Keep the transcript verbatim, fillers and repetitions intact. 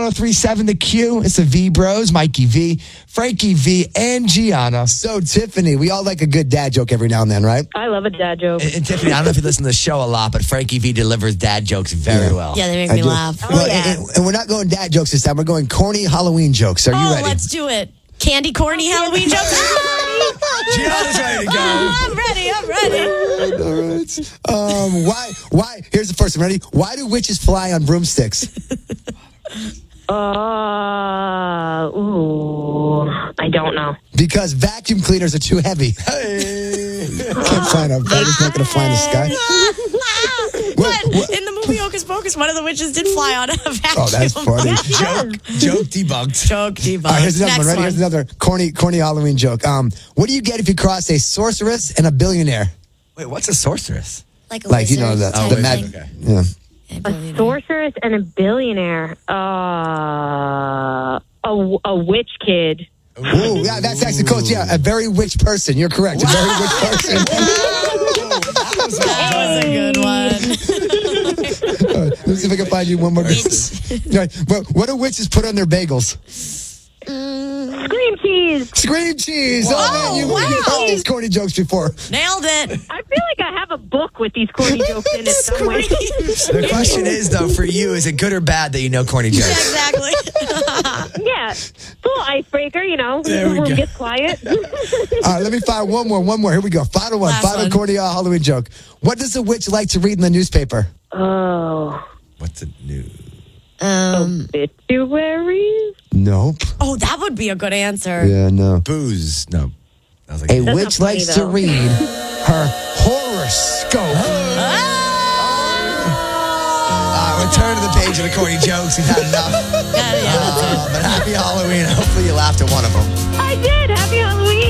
oh three seven The Q. It's the V Bros, Mikey V, Frankie V, and Gianna. So, Tiffany, we all like a good dad joke every now and then, right? I love a dad joke. And, and Tiffany, I don't know if you listen to the show a lot, but Frankie V delivers dad jokes very Yeah. well. Yeah, they make I me do. laugh. Oh, Well, yeah. and, and we're not going dad jokes this time. We're going corny Halloween jokes. Are you Oh, ready? let's do it. Candy corny Halloween jokes. Gianna's ready to go. I'm ready. I'm ready. All right. Um, why? Why? Here's the first one. Ready? Why do witches fly on broomsticks? Uh, ooh, I don't know. Because vacuum cleaners are too heavy. Hey. Can't find a bird not going to fly in the sky. But what- in the movie Hocus Pocus, one of the witches did fly on a vacuum. Oh, that's funny. Joke, joke debunked. Joke debunked. All right, here's another Next one. Ready? Here's another corny, corny Halloween joke. Um, what do you get if you cross a sorceress and a billionaire? Wait, what's a sorceress? Like a Like, you know, wizard the, type the thing. magic. okay. Yeah. Yeah, A billionaire. sorceress and a billionaire. Uh, a, a witch kid. Ooh, yeah, that's actually close. Yeah, a very witch person. You're correct. A very witch person. That was a good one. All right, let's see if I can find you one more. Witch. All right, but what do witches put on their bagels? Cream cheese. Scream cheese. Oh, man, you, wow. you've heard these corny jokes before. Nailed it. I feel like I have a book with these corny jokes in it somewhere. Screams. The question is, though, for you, is it good or bad that you know corny Yeah, jokes? exactly. Yeah, full icebreaker. You know, There we the room go. gets quiet. All right, let me find one more. One more. Here we go. Final one. Last Final one. corny uh, Halloween joke. What does a witch like to read in the newspaper? Oh, What's it new? Um. obituaries. Nope. Oh, that would be a good answer. Yeah, no. Booze. No. I was like, A That's witch not funny, likes to though. read her horoscope. uh, return to the page of the corny jokes. We've had enough. Yeah, yeah, that's it. Uh, but happy Halloween. Hopefully you laughed at one of them.